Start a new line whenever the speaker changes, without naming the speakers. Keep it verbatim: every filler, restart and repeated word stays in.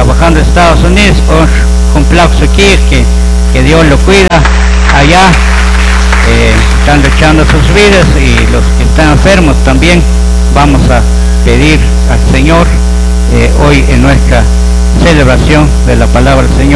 trabajando en Estados Unidos, un plazo aquí, que, que Dios lo cuida allá, eh, están luchando sus vidas, y los que están enfermos también vamos a pedir al Señor eh, hoy en nuestra celebración de la palabra del Señor.